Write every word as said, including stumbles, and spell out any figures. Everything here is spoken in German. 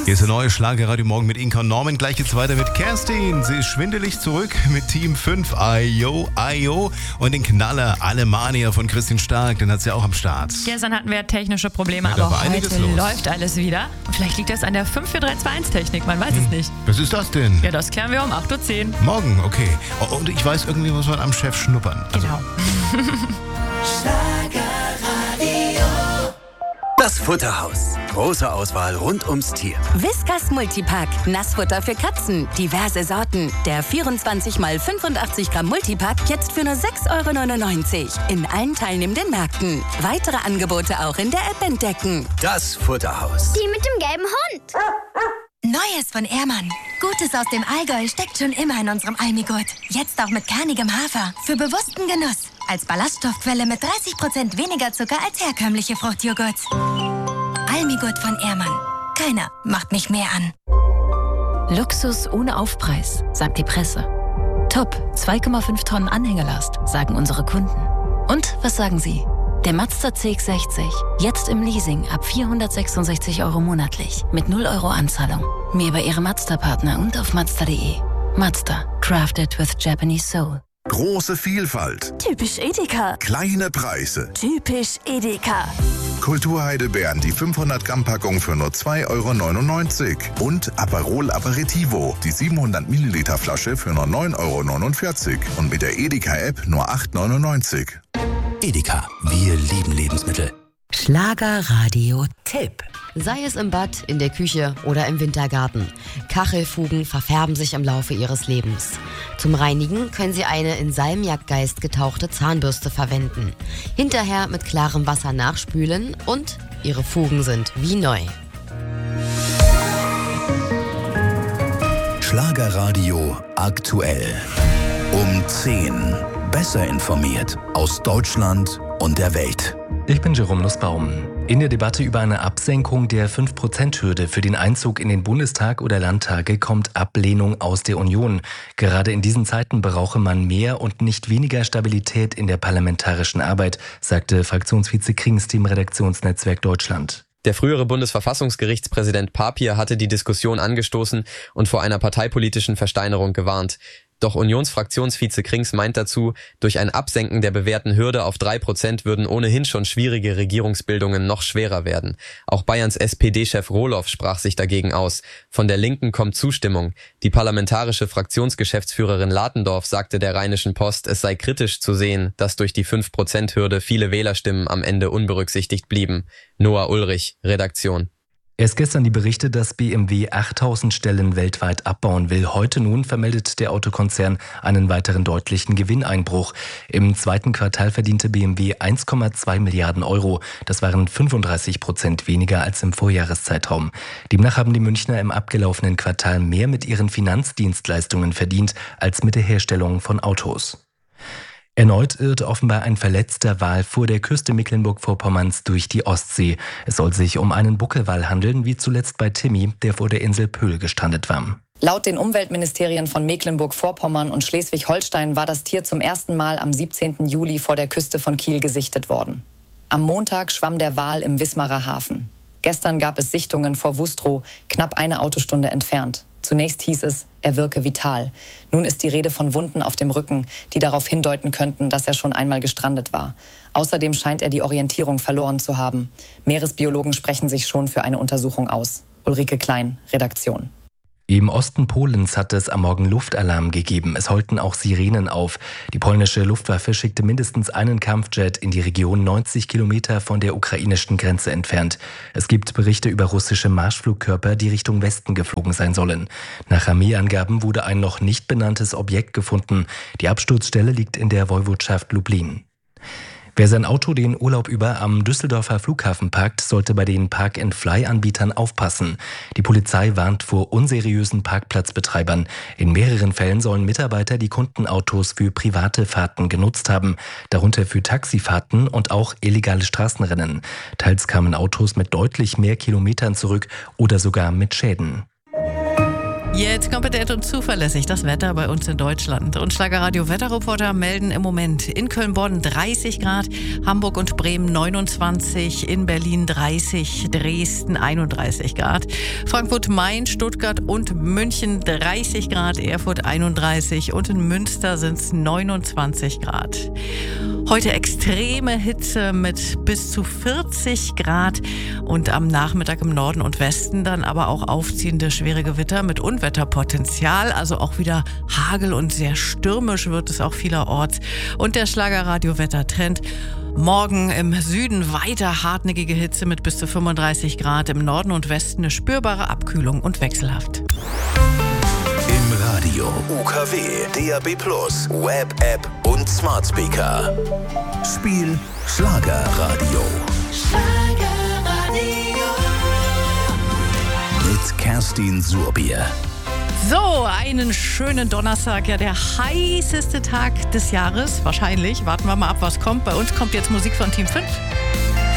Hier ist der neue Schlagerradio Morgen mit Inka und Norman. Gleich geht's weiter mit Kerstin. Sie ist schwindelig zurück mit Team fünf. Ayo, ayo. Und den Knaller Alemania von Christian Stark. Den hat sie auch am Start. Gestern hatten wir technische Probleme, Ja, da aber war einiges heute los. läuft alles wieder. Und vielleicht liegt das an der fünf vier drei zwei eins Technik. Man weiß es nicht. Was ist das denn? Ja, das klären wir um acht Uhr zehn. Morgen, okay. Oh, und ich weiß, irgendwie muss man am Chef schnuppern. Also, Genau. Das Futterhaus. Große Auswahl rund ums Tier. Whiskas Multipack. Nassfutter für Katzen. Diverse Sorten. Der vierundzwanzig mal fünfundachtzig Gramm Multipack jetzt für nur sechs Euro neunundneunzig. In allen teilnehmenden Märkten. Weitere Angebote auch in der App entdecken. Das Futterhaus. Die mit dem gelben Hund. Neues von Ehrmann. Gutes aus dem Allgäu steckt schon immer in unserem Almigurt. Jetzt auch mit kernigem Hafer. Für bewussten Genuss. Als Ballaststoffquelle mit dreißig Prozent weniger Zucker als herkömmliche Fruchtjoghurts. Almigurt von Ehrmann. Keiner macht mich mehr an. Luxus ohne Aufpreis, sagt die Presse. Top, zwei Komma fünf Tonnen Anhängerlast, sagen unsere Kunden. Und was sagen Sie? Der Mazda C X sechzig, jetzt im Leasing ab vierhundertsechsundsechzig Euro monatlich, mit null Euro Anzahlung. Mehr bei Ihrem Mazda-Partner und auf mazda punkt de. Mazda, crafted with Japanese soul. Große Vielfalt, Typisch Edeka. kleine Preise. Typisch Edeka. Kulturheidelbeeren, die fünfhundert Gramm Packung für nur zwei Euro neunundneunzig. Und Aperol Aperitivo, die siebenhundert Milliliter Flasche für nur neun Euro neunundvierzig. Und mit der Edeka-App nur acht Euro neunundneunzig. Edeka. Wir lieben Lebensmittel. Schlagerradio-Tipp. Sei es im Bad, in der Küche oder im Wintergarten. Kachelfugen verfärben sich im Laufe ihres Lebens. Zum Reinigen können Sie eine in Salmiakgeist getauchte Zahnbürste verwenden. Hinterher mit klarem Wasser nachspülen und Ihre Fugen sind wie neu. Schlagerradio aktuell. Um zehn. Besser informiert aus Deutschland und der Welt. Ich bin Jerome Nussbaum. In der Debatte über eine Absenkung der fünf Prozent Hürde für den Einzug in den Bundestag oder Landtage kommt Ablehnung aus der Union. Gerade in diesen Zeiten brauche man mehr und nicht weniger Stabilität in der parlamentarischen Arbeit, sagte Fraktionsvize Krings dem Redaktionsnetzwerk Deutschland. Der frühere Bundesverfassungsgerichtspräsident Papier hatte die Diskussion angestoßen und vor einer parteipolitischen Versteinerung gewarnt. Doch Unionsfraktionsvize Krings meint dazu, durch ein Absenken der bewährten Hürde auf drei Prozent würden ohnehin schon schwierige Regierungsbildungen noch schwerer werden. Auch Bayerns S P D-Chef Rohloff sprach sich dagegen aus. Von der Linken kommt Zustimmung. Die parlamentarische Fraktionsgeschäftsführerin Latendorf sagte der Rheinischen Post, es sei kritisch zu sehen, dass durch die fünf Prozent Hürde viele Wählerstimmen am Ende unberücksichtigt blieben. Noah Ulrich, Redaktion. Erst gestern die Berichte, dass B M W achttausend Stellen weltweit abbauen will. Heute nun vermeldet der Autokonzern einen weiteren deutlichen Gewinneinbruch. Im zweiten Quartal verdiente B M W eins Komma zwei Milliarden Euro. Das waren fünfunddreißig Prozent weniger als im Vorjahreszeitraum. Demnach haben die Münchner im abgelaufenen Quartal mehr mit ihren Finanzdienstleistungen verdient als mit der Herstellung von Autos. Erneut irrt offenbar ein verletzter Wal vor der Küste Mecklenburg-Vorpommerns durch die Ostsee. Es soll sich um einen Buckelwal handeln, wie zuletzt bei Timmy, der vor der Insel Pöhl gestrandet war. Laut den Umweltministerien von Mecklenburg-Vorpommern und Schleswig-Holstein war das Tier zum ersten Mal am siebzehnten Juli vor der Küste von Kiel gesichtet worden. Am Montag schwamm der Wal im Wismarer Hafen. Gestern gab es Sichtungen vor Wustrow, knapp eine Autostunde entfernt. Zunächst hieß es, er wirke vital. Nun ist die Rede von Wunden auf dem Rücken, die darauf hindeuten könnten, dass er schon einmal gestrandet war. Außerdem scheint er die Orientierung verloren zu haben. Meeresbiologen sprechen sich schon für eine Untersuchung aus. Ulrike Klein, Redaktion. Im Osten Polens hat es am Morgen Luftalarm gegeben. Es heulten auch Sirenen auf. Die polnische Luftwaffe schickte mindestens einen Kampfjet in die Region neunzig Kilometer von der ukrainischen Grenze entfernt. Es gibt Berichte über russische Marschflugkörper, die Richtung Westen geflogen sein sollen. Nach Armeeangaben wurde ein noch nicht benanntes Objekt gefunden. Die Absturzstelle liegt in der Woiwodschaft Lublin. Wer sein Auto den Urlaub über am Düsseldorfer Flughafen parkt, sollte bei den Park-and-Fly-Anbietern aufpassen. Die Polizei warnt vor unseriösen Parkplatzbetreibern. In mehreren Fällen sollen Mitarbeiter die Kundenautos für private Fahrten genutzt haben, darunter für Taxifahrten und auch illegale Straßenrennen. Teils kamen Autos mit deutlich mehr Kilometern zurück oder sogar mit Schäden. Jetzt kompetent und zuverlässig das Wetter bei uns in Deutschland. Und Schlagerradio Wetterreporter melden im Moment in Köln-Bonn dreißig Grad, Hamburg und Bremen neunundzwanzig, in Berlin dreißig, Dresden einunddreißig Grad, Frankfurt, Main, Stuttgart und München dreißig Grad, Erfurt einunddreißig und in Münster sind es neunundzwanzig Grad. Heute extreme Hitze mit bis zu vierzig Grad und am Nachmittag im Norden und Westen dann aber auch aufziehende schwere Gewitter mit Unwetterpotenzial, also auch wieder Hagel und sehr stürmisch wird es auch vielerorts. Und der Schlagerradio-Wettertrend: morgen im Süden weiter hartnäckige Hitze mit bis zu fünfunddreißig Grad, im Norden und Westen eine spürbare Abkühlung und wechselhaft. Im Radio, U K W, D A B plus, Web, App und Smart Speaker. Spiel Schlagerradio. Schlagerradio. Mit Kerstin Surbier. So, einen schönen Donnerstag, ja, der heißeste Tag des Jahres, wahrscheinlich. Warten wir mal ab, was kommt. Bei uns kommt jetzt Musik von Team fünf.